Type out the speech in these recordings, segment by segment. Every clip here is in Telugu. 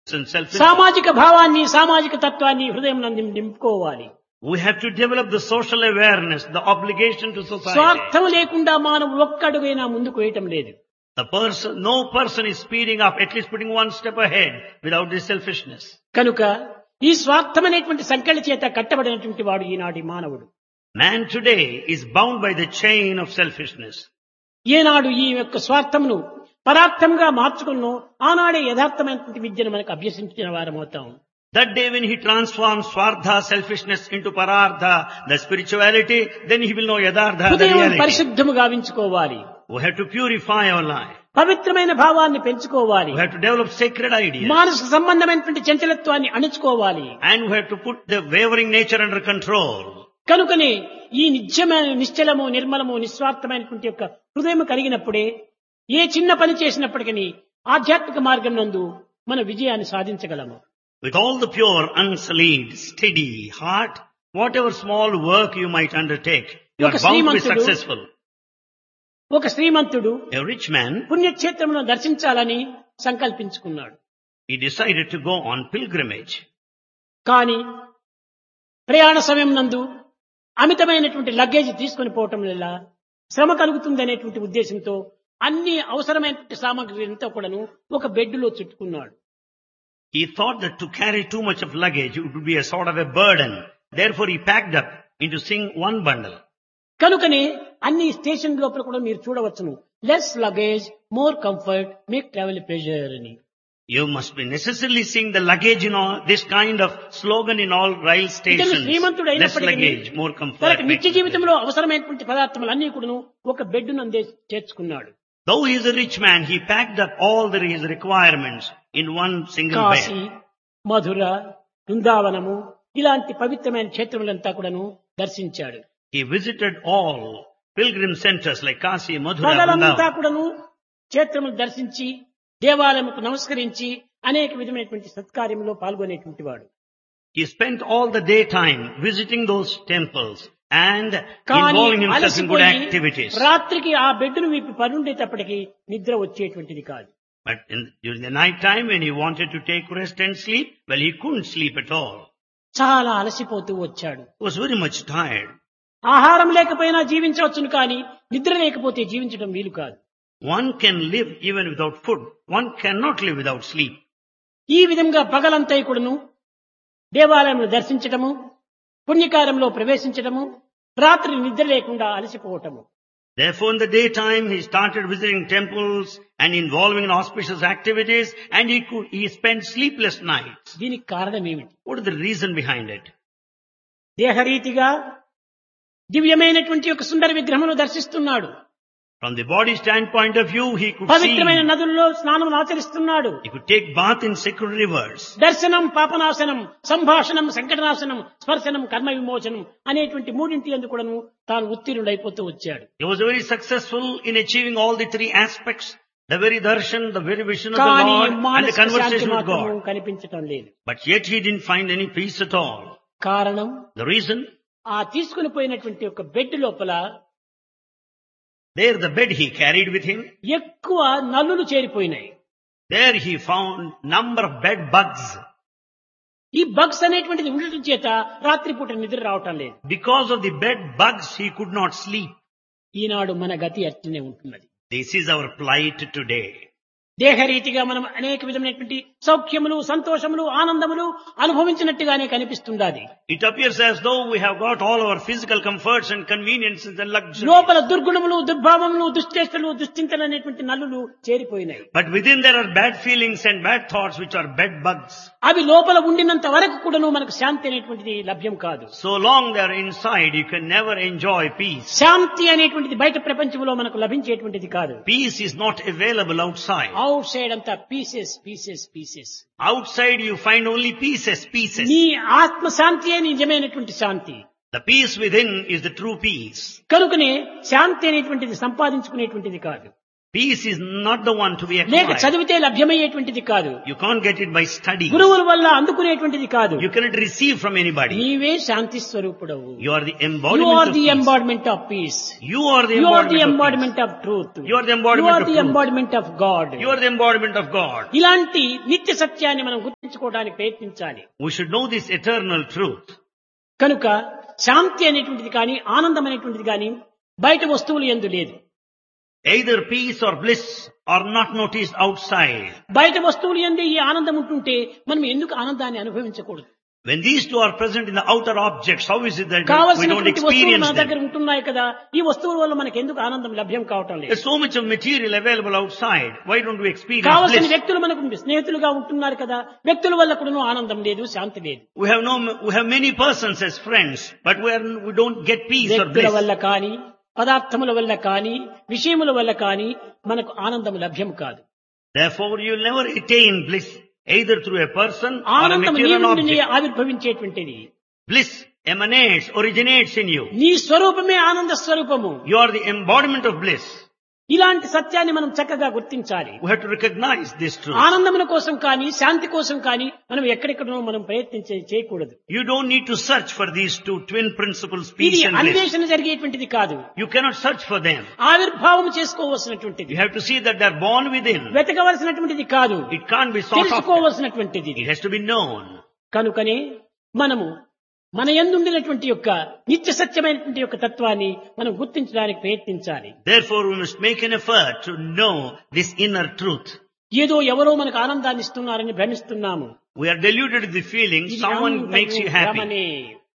and self-interest. సామాజిక భావాన్ని సామాజిక తత్వాన్ని హృదయంలో నింపుకోవాలి. We have to develop the social awareness, the obligation to society. స్వార్థం లేకుండా మానవుడు ఒక్కడుగైనా ముందుకు వేయటం లేదు. No person is speeding up, at least putting one step ahead without this selfishness. కనుక ఈ స్వార్థం అనేటువంటి సంకళ్ళ చేత కట్టబడినటువంటి వాడు ఈనాటి మానవుడు. Man today is bound by the chain of selfishness. ఏనాడు ఈ యొక్క స్వార్థమును పరార్థంగా మార్చుకున్నో ఆనాడే యథార్థమైనటువంటి విద్యను మనకు అభ్యసించిన వారమవుతాం. That day when he transforms Swartha, selfishness into Parartha, the spirituality, then he will know Yadhartha, the హృదయం reality. పరిశుద్ధము గావించుకోవాలి. We have to purify our life. పవిత్రమైన భావాన్ని పెంచుకోవాలి. We have to develop sacred ideas. మానసిక సంబంధమైనటువంటి చంచలత్వాన్ని అణుచుకోవాలి. And we have to put the wavering nature under control. కనుకనే ఈ నిత్యమైన నిశ్చలము నిర్మలము నిస్వార్థమైనటువంటి యొక్క హృదయం కలిగినప్పుడే ఏ చిన్న పని చేసినప్పటికీ ఆధ్యాత్మిక మార్గం నందు మన విజయాన్ని సాధించగలము. With all the pure, unsullied, steady heart, whatever small work you might undertake, you are bound to be successful. ఒక శ్రీమంతుడు A rich man, పుణ్యక్షేత్రమును దర్శించాలని సంకల్పించుకున్నాడు. he decided to go on pilgrimage. కానీ ప్రయాణ సమయం నందు అమితమైనటువంటి లగేజ్ తీసుకొని పోవటం వల్ల శ్రమ కలుగుతుందనేటువంటి ఉద్దేశంతో అన్ని అవసరమైనటువంటి సామాగ్రి అంతా కూడాను ఒక బెడ్డులో చుట్టుకున్నాడు. He thought that to carry too much of luggage it would be a sort of a burden. Therefore he packed up into one bundle. కనుకనే అన్ని స్టేషన్ లోపల కూడా మీరు చూడవచ్చును, less luggage more comfort make travel pleasure అని. You must be necessarily seeing the luggage in all, this kind of slogan in all rail stations. Srimanthudu Less అయినప్పటికీ luggage, more comfort. తనకు నిత్య జీవితంలో అవసరమైనటువంటి పదార్థములన్నీ కూడాను ఒక బెడ్డును చేర్చుకున్నాడు. Though he is a rich man, he packed up all his requirements in one single Kashi, bed. మధుర, బృందావనము ఇలాంటి పవిత్రమైన క్షేత్రములంతా కూడాను దర్శించాడు. He visited all pilgrim centers like Kasi, Mathura, పగలంతా Vrindavan. కూడాను క్షేత్రములు దర్శించి దేవాలయముకు నమస్కరించి అనేక విధమైనటువంటి సత్కార్యంలో పాల్గొనేటువంటి వాడు. He spent all the daytime visiting those temples and కానీ involving himself in good అలసిపోయి activities. రాత్రికి ఆ బెడ్డును విప్పి పరుండేటప్పటికి నిద్ర వచ్చేటువంటిది కాదు. But during the night time when he wanted to take rest and sleep, well, he couldn't sleep at all. చాలా అలసిపోతూ వచ్చాడు. He was very much tired. ఆహారం లేకపోయినా జీవించవచ్చును కానీ నిద్ర లేకపోతే జీవించడం వీలు కాదు. One can live even without food. One cannot live without sleep. ఈ విధంగా పగలంతా కూడాను దేవాలయంలో దర్శించటము, పుణ్యకార్యంలో ప్రవేశించటము, రాత్రి నిద్ర లేకుండా అలసిపోవటము. Therefore, in the daytime, he started visiting temples and involving in auspicious activities, and he spent sleepless nights. దీనికి కారణం ఏమిటి? What is the reason behind it? దేహరీతిగా దివ్యమైనటువంటి ఒక సుందర విగ్రహమును దర్శిస్తున్నాడు. From the body standpoint of view, he could పవిత్రమైన see, నదుల్లో స్నానం ఆచరిస్తున్నాడు. he could take bath in sacred rivers. దర్శనం పాపనాశనం, సంభాషణం సంకటనాశనం, స్పర్శనం కర్మ విమోచనం అనేటువంటి మూడింటి యందు కూడాను తాను ఉత్తీర్ణుడైపోతూ వచ్చాడు. He was very successful in achieving all the three aspects, the very darshan, the very vision of the కానీ Lord, and the మానసిక శాంతి conversation with మాత్రం God. కనిపించటం లేదు. But yet he didn't find any peace at all. కారణం The reason? ఆ తీసుకుని పోయినటువంటి ఒక బెడ్ లోపల There the bed he carried with him, ఎక్కువ నల్లులు చేరిపోయినాయి. there he found number of bed bugs. ఈ బగ్స్ అనేటువంటిది ఉండటం చేత రాత్రిపూట నిద్ర రావటం లేదు. Because of the bed bugs, he could not sleep. ఈనాడు మన గతి అట్లనే ఉంటున్నది. This is our plight today. దేహరీతిగా మనం అనేక విధమైనటువంటి సౌఖ్యములు, సంతోషములు, ఆనందములు అనుభవించినట్టుగానే కనిపిస్తుండాలి. It appears as though we have got all our physical comforts and conveniences and luxury. లోపల దుర్గుణములు, దుర్భావములు, దుశ్చేష్టలు, దుశ్చింతలు అనేటువంటి నల్లులు చేరిపోయినాయి. But within there are bad feelings and bad thoughts which are bed bugs. అవి లోపల ఉండినంత వరకు కూడాను మనకు శాంతి అనేటువంటిది లభ్యం కాదు. So long they are inside, you can never enjoy peace. శాంతి అనేటువంటిది బయట ప్రపంచంలో మనకు లభించేటువంటిది కాదు. Peace is not available outside. Out side అంతా pieces pieces pieces. Outside you find only pieces. నీ ఆత్మ శాంతియే నిజమైనటువంటి శాంతి. The peace within is the true peace. కనుకనే శాంతి అనేటువంటిది సంపాదించుకునేటువంటిది కాదు. Peace is not the one to be లేక acquired. చదివితే లభ్యమయ్యేటువంటిది కాదు. You can't get it by study. గురువుల వల్ల అందుకునేటువంటిది కాదు. You cannot receive from anybody. నీవే శాంతి స్వరూపుడవు. You are the You embodiment are of the peace. embodiment of peace. You are the You are the embodiment of embodiment of truth. You are the You embodiment are of the truth. embodiment of God. peace. You are the embodiment of God. ఇలాంటి నిత్య సత్యాన్ని మనం గుర్తించుకోవడానికి ప్రయత్నించాలి. We should know this eternal truth. కనుక శాంతి అనేటువంటిది కానీ ఆనందం అనేటువంటిది కానీ బయట వస్తువులు యందు లేదు. Either peace or bliss are not noticed outside. బయట వస్తువులు యందు ఈ ఆనందం ఉంటుంటే మనం ఎందుకు ఆనందాన్ని అనుభవించకూడదు? When these two are present in the outer objects, how is it that we don't కావలసినటువంటి వస్తువులు experience మన దగ్గర them? ఉంటున్నాయి కదా, ఈ వస్తువుల వల్ల మనకు ఎందుకు ఆనందం లభ్యం కావటం లేదు? There's so much of material available outside. Why don't we experience కావలసిన bliss? వ్యక్తులు మనకు స్నేహితులుగా ఉంటున్నారు కదా, వ్యక్తుల వల్ల కూడా ఆనందం లేదు, శాంతి లేదు. We have many persons as friends, but we don't get peace or వ్యక్తుల bliss. వల్ల కానీ పదార్థముల వల్ల కానీ విషయముల వల్ల కానీ మనకు ఆనందం లభ్యం కాదు. Therefore, you'll never attain bliss either through a person or a ఆనందం నీ material నుండి object. ఆవిర్భవించేటువంటిది. Bliss emanates, originates in you. నీ స్వరూపమే ఆనంద స్వరూపము. You are the embodiment of bliss. ఇలాంటి సత్యాన్ని మనం చక్కగా గుర్తించాలి. We have to recognize this truth. ఆనందముల కోసం కానీ శాంతి కోసం కానీ మనం ఎక్కడెక్కడో మనం చేయకూడదు. You don't need to search for these two twin principles, ఇది peace and bliss. అన్వేషణ జరిగేటువంటిది కాదు, You cannot search for them. ఆవిర్భావం చేసుకోవలసినటువంటిది. You have to see that they are born within. వెతకవలసినటువంటిది కాదు, It can't be sought after. తెలుసుకోవలసినటువంటిది. It has to be known. కనుకనే మనము మన యందుండినటువంటి యొక్క నిత్య సత్యమైనటువంటి యొక్క తత్వాన్ని మనం గుర్తించడానికి ప్రయత్నించాలి. Therefore, we must make an effort to know this inner truth. ఏదో ఎవరో మనకు ఆనందాన్ని ఇస్తున్నారని భ్రమిస్తున్నాము. We are deluded with the feeling ఇది someone అంతయు makes you happy. భ్రమనే.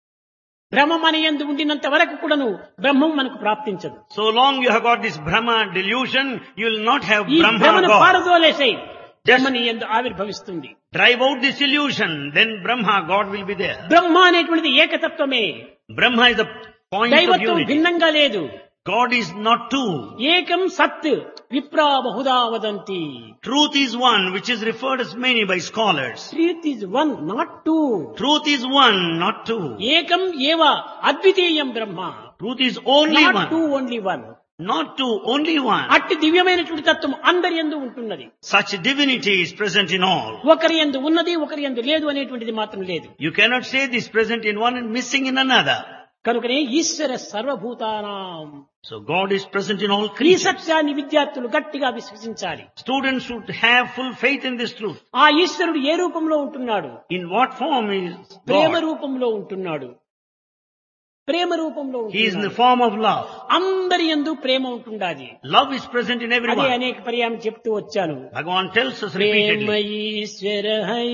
భ్రమ మన యందు ఉండినంత వరకు కూడాను బ్రహ్మం మనకు ప్రాప్తించదు. So long you have got this Brahma delusion, you will not have ఈ Brahma భ్రమను God. పారదోలేసై బ్రహ్మ నీ యందు ఆవిర్భవిస్తుంది. Drive out this illusion, then Brahma God will be there. బ్రహ్మ అనేటువంటిది ఏకతత్వమే. Brahma is the point of దైవత్వం unity. భిన్నంగా లేదు. God is not two. ఏకం సత్ విప్రా Bahuda వదంతి. Truth is one, which is referred as many by scholars. Truth is one, not two. Truth is one, not two. ఏకం ఏవ అద్వితీయం బ్రహ్మ. Truth is only not two, one. Only one. Not two, only one. అట్టి దివ్యమైనటువంటి తత్వం అందరి యందు ఉంటున్నది. Such divinity is present in all. ఒకరి యందు ఉన్నది ఒకరి యందు లేదు అనేటువంటిది మాత్రం లేదు. You cannot say this present in one and missing in another. కనుకనే ఈశ్వర సర్వభూతానాం. So God is present in all ఈ creatures. సత్యాన్ని విద్యార్థులు గట్టిగా విశ్వసించాలి. Students should have full faith in this truth. ఆ ఈశ్వరుడు ఏ రూపంలో ఉంటున్నాడు? In what form is Prema God? రూపంలో ఉంటున్నాడు. ప్రేమ రూపంలో He is in the ఉంటున్నాడు. form of love. అందరి యందు ప్రేమ ఉంటుండాది. Love is present in అదే everyone. అనేక పర్యాయం చెప్తూ వచ్చాను. Bhagavan tells us Prema repeatedly. Eshwara high,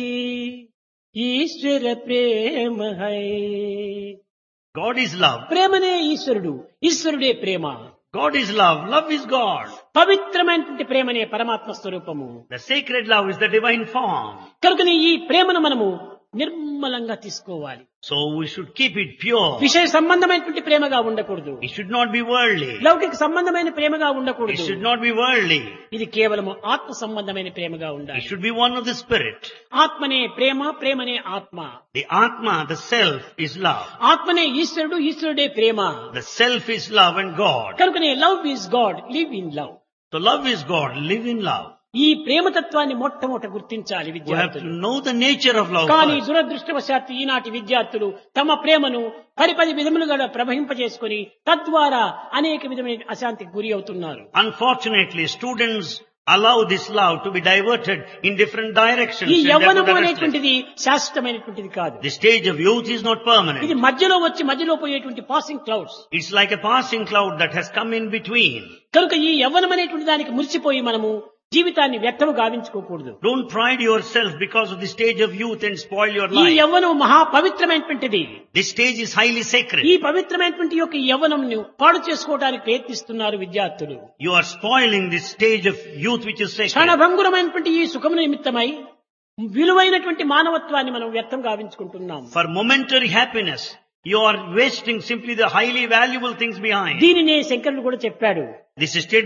Eshwara Prema high. God is love. ప్రేమనే ఈశ్వరుడు, ఈశ్వరుడే ప్రేమ. God is love. Love is God. పవిత్రమైనటువంటి ప్రేమనే పరమాత్మ స్వరూపము. The sacred love is the divine form. కనుకనే ఈ ప్రేమను మనము నిర్మలంగా తీసుకోవాలి. So we should keep it pure. విషయ సంబంధమైనటువంటి ప్రేమగా ఉండకూడదు. It should not be worldly. లౌకిక సంబంధమైన ప్రేమగా It ఉండకూడదు. should not be worldly. ఇది కేవలము ఆత్మ సంబంధమైన ప్రేమగా It ఉండాలి. should be one of the spirit. ఆత్మనే ప్రేమ, ప్రేమనే ఆత్మ. The Atma, the self, is love. ఆత్మనే ఈశ్వరుడు, ఈశ్వరుడే ప్రేమ. The self is love and God. కనుకనే love is God, live in love. So love is God. Live in love. ఈ ప్రేమతత్వాన్ని మొట్టమొదట గుర్తించాలి We have to విద్యార్థులు. know the nature of love కానీ first. దురదృష్టవశాత్తు ఈనాటి విద్యార్థులు తమ ప్రేమను పది విధములుగా ప్రవహింపజేసుకుని తద్వారా అనేక విధమైన అశాంతికి గురి అవుతున్నారు. Unfortunately, students allow this love to be diverted in different directions. ఈ and therefore యవ్వనము they are restless. అనేటువంటిది శాశ్వతమైనటువంటిది కాదు. The stage of youth is not ఇది permanent. మధ్యలో వచ్చి మధ్యలో పోయేటువంటి passing clouds. It's like a passing cloud that has come in between. కనుక ఈ యవ్వనం అనేటువంటి దానికి మురిసిపోయి మనము జీవితాన్ని వ్యర్థము గావించుకోకూడదు. Don't pride yourself because of the stage of youth and spoil your ఈ life. యవ్వనం మహా పవిత్రమైనటువంటిది. This stage is highly sacred. ఈ పవిత్రమైనటువంటి యొక్క యవ్వనంను పాడు చేసుకోవడానికి ప్రయత్నిస్తున్నారు విద్యార్థులు. You are spoiling this stage of youth which is sacred. క్షణభంగురమైనటువంటి ఈ సుఖము నిమిత్తమై విలువైనటువంటి మానవత్వాన్ని మనం వ్యర్థం గావించుకుంటున్నాం. For momentary happiness, you are wasting simply the highly valuable things behind. దీనినే శంకరుడు కూడా చెప్పాడు. This is stated